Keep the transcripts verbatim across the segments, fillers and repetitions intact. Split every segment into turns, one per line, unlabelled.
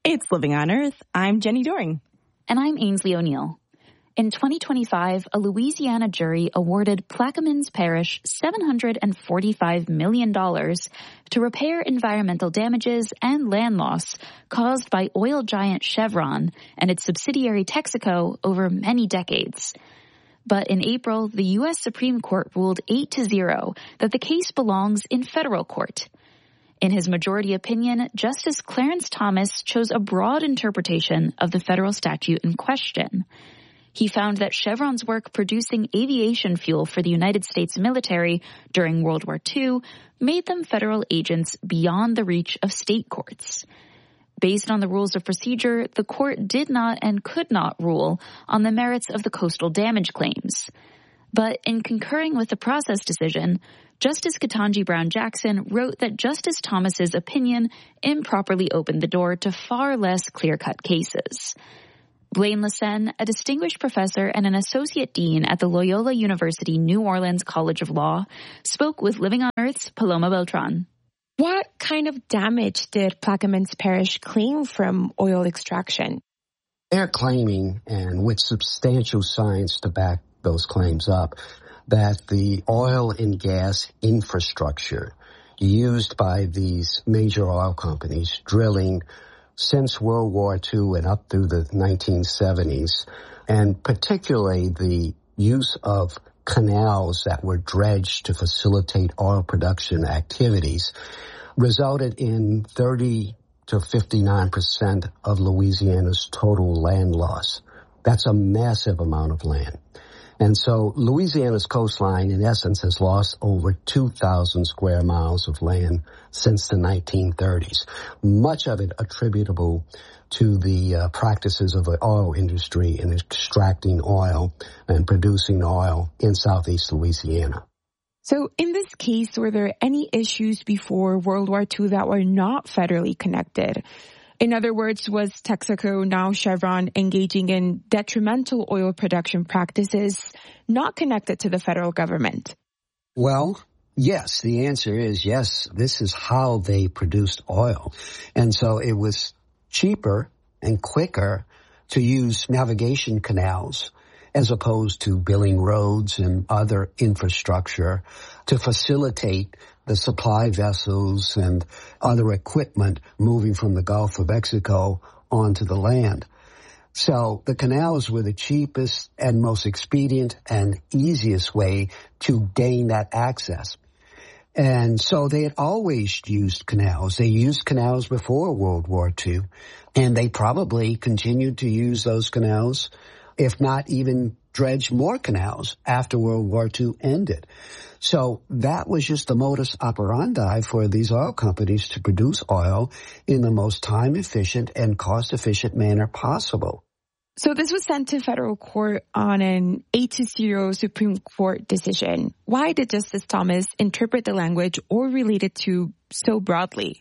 It's Living on Earth. I'm Jenny Doring.
And I'm Ainsley O'Neill. In twenty twenty-five, a Louisiana jury awarded Plaquemines Parish seven hundred forty-five million dollars to repair environmental damages and land loss caused by oil giant Chevron and its subsidiary Texaco over many decades. But in April, the U S Supreme Court ruled eight to zero that the case belongs in federal court. In his majority opinion, Justice Clarence Thomas chose a broad interpretation of the federal statute in question. He found that Chevron's work producing aviation fuel for the United States military during World War Two made them federal agents beyond the reach of state courts. Based on the rules of procedure, the court did not and could not rule on the merits of the coastal damage claims. But in concurring with the process decision, Justice Ketanji Brown Jackson wrote that Justice Thomas's opinion improperly opened the door to far less clear-cut cases. Blaine Lessen, a distinguished professor and an associate dean at the Loyola University New Orleans College of Law, spoke with Living on Earth's Paloma Beltran.
What kind of damage did Plaquemines Parish claim from oil extraction?
They're claiming, and with substantial science to back those claims up, that the oil and gas infrastructure used by these major oil companies drilling since World War Two and up through the nineteen seventies, and particularly the use of canals that were dredged to facilitate oil production activities, resulted in thirty to fifty-nine percent of Louisiana's total land loss. That's a massive amount of land. And so Louisiana's coastline, in essence, has lost over two thousand square miles of land since the nineteen thirties, much of it attributable to the uh, practices of the oil industry in extracting oil and producing oil in southeast Louisiana.
So in this case, were there any issues before World War Two that were not federally connected? In other words, was Texaco, now Chevron, engaging in detrimental oil production practices not connected to the federal government?
Well, yes. The answer is yes. This is how they produced oil. And so it was cheaper and quicker to use navigation canals as opposed to building roads and other infrastructure to facilitate the supply vessels and other equipment moving from the Gulf of Mexico onto the land. So the canals were the cheapest and most expedient and easiest way to gain that access. And so they had always used canals. They used canals before World War Two, and they probably continued to use those canals, if not even dredge more canals after World War Two ended. So that was just the modus operandi for these oil companies to produce oil in the most time-efficient and cost-efficient manner possible.
So this was sent to federal court on an eight to zero Supreme Court decision. Why did Justice Thomas interpret the language or relate it to so broadly?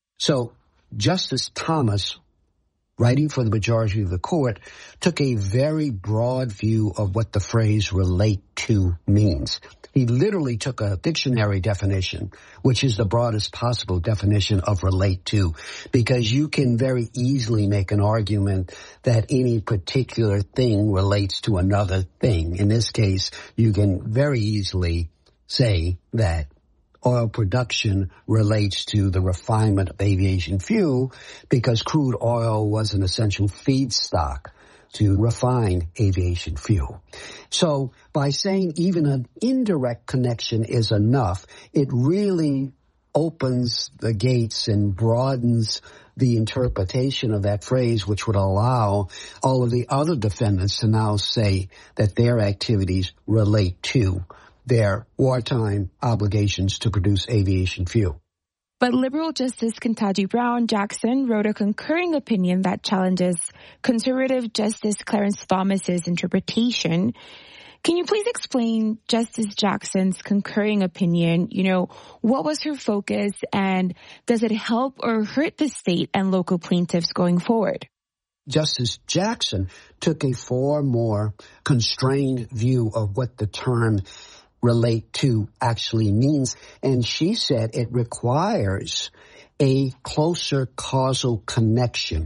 So Justice Thomas, writing for the majority of the court, took a very broad view of what the phrase relate to means. He literally took a dictionary definition, which is the broadest possible definition of relate to, because you can very easily make an argument that any particular thing relates to another thing. In this case, you can very easily say that oil production relates to the refinement of aviation fuel because crude oil was an essential feedstock to refine aviation fuel. So by saying even an indirect connection is enough, it really opens the gates and broadens the interpretation of that phrase, which would allow all of the other defendants to now say that their activities relate to their wartime obligations to produce aviation fuel.
But liberal Justice Ketanji Brown Jackson wrote a concurring opinion that challenges conservative Justice Clarence Thomas's interpretation. Can you please explain Justice Jackson's concurring opinion? You know, what was her focus, and does it help or hurt the state and local plaintiffs going forward?
Justice Jackson took a far more constrained view of what the term relate to actually means. And she said it requires a closer causal connection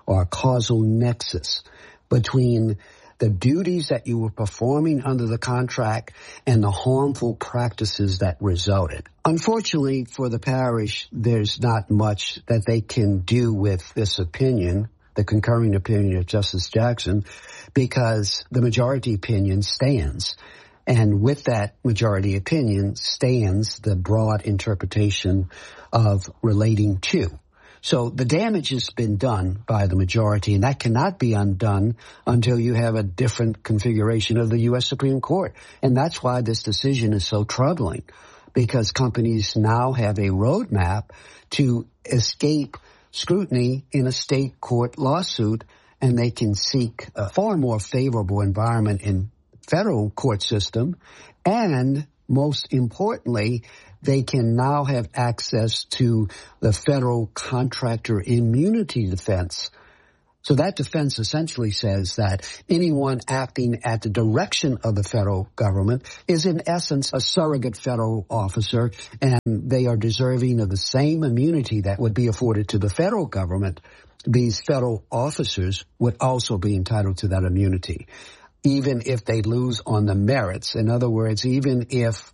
or a causal nexus between the duties that you were performing under the contract and the harmful practices that resulted. Unfortunately for the parish, there's not much that they can do with this opinion, the concurring opinion of Justice Jackson, because the majority opinion stands. And with that majority opinion stands the broad interpretation of relating to. So the damage has been done by the majority, and that cannot be undone until you have a different configuration of the U S Supreme Court. And that's why this decision is so troubling, because companies now have a roadmap to escape scrutiny in a state court lawsuit, and they can seek a far more favorable environment in federal court system, and most importantly, they can now have access to the federal contractor immunity defense. So that defense essentially says that anyone acting at the direction of the federal government is in essence a surrogate federal officer, and they are deserving of the same immunity that would be afforded to the federal government. These federal officers would also be entitled to that immunity, even if they lose on the merits. In other words, even if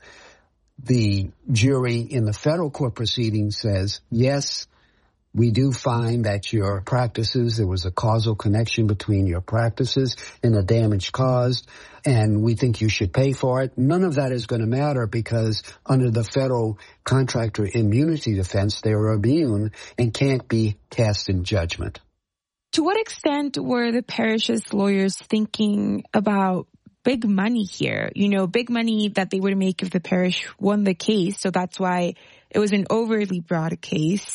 the jury in the federal court proceeding says, yes, we do find that your practices, there was a causal connection between your practices and the damage caused, and we think you should pay for it. None of that is going to matter, because under the federal contractor immunity defense, they are immune and can't be cast in judgment.
To what extent were the parish's lawyers thinking about big money here? You know, big money that they would make if the parish won the case. So that's why it was an overly broad case.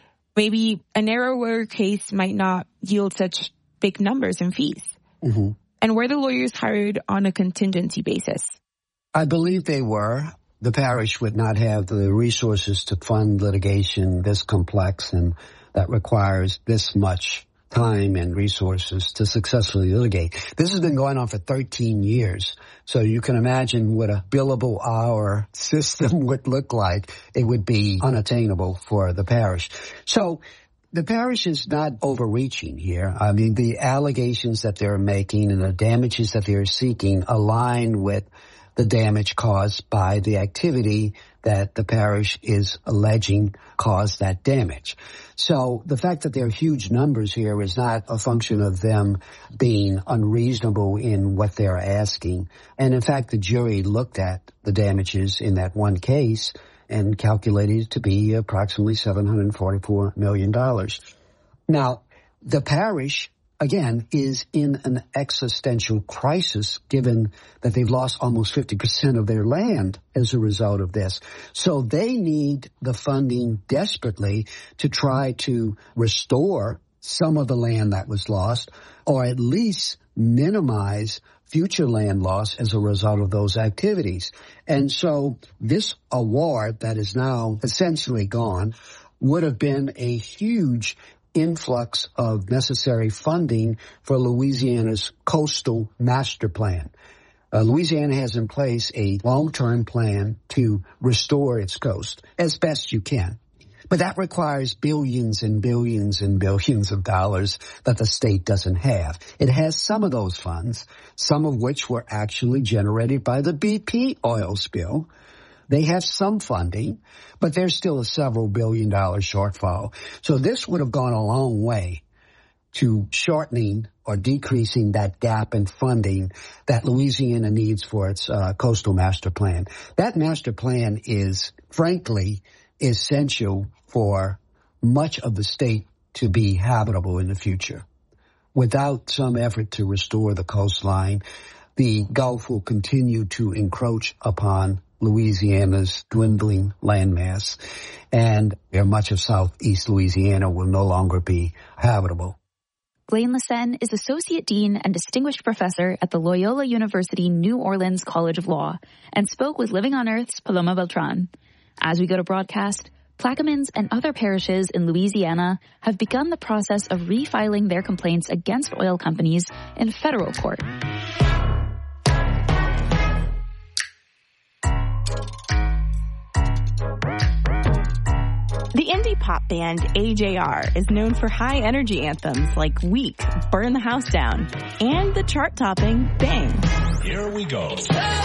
Maybe a narrower case might not yield such big numbers in fees. Mm-hmm. And were the lawyers hired on a contingency basis?
I believe they were. The parish would not have the resources to fund litigation this complex and that requires this much time and resources to successfully litigate. This has been going on for thirteen years. So you can imagine what a billable hour system would look like. It would be unattainable for the parish. So the parish is not overreaching here. I mean, the allegations that they're making and the damages that they're seeking align with the damage caused by the activity that the parish is alleging caused that damage. So the fact that there are huge numbers here is not a function of them being unreasonable in what they're asking. And in fact, the jury looked at the damages in that one case and calculated it to be approximately seven hundred forty-four million dollars. Now, the parish, again, is in an existential crisis, given that they've lost almost fifty percent of their land as a result of this. So they need the funding desperately to try to restore some of the land that was lost, or at least minimize future land loss as a result of those activities. And so this award that is now essentially gone would have been a huge influx of necessary funding for Louisiana's coastal master plan. Uh, Louisiana has in place a long-term plan to restore its coast as best you can. But that requires billions and billions and billions of dollars that the state doesn't have. It has some of those funds, some of which were actually generated by the B P oil spill. They have some funding, but there's still a several billion dollar shortfall. So this would have gone a long way to shortening or decreasing that gap in funding that Louisiana needs for its uh, coastal master plan. That master plan is, frankly, essential for much of the state to be habitable in the future. Without some effort to restore the coastline, the Gulf will continue to encroach upon Louisiana's dwindling landmass, and much of southeast Louisiana will no longer be habitable.
Blaine Lessen is Associate Dean and Distinguished Professor at the Loyola University New Orleans College of Law and spoke with Living on Earth's Paloma Beltran. As we go to broadcast, Plaquemines and other parishes in Louisiana have begun the process of refiling their complaints against oil companies in federal court.
The The indie pop band A J R is known for high energy anthems like Weak, Burn the House Down, and the chart-topping Bang.
Here we go.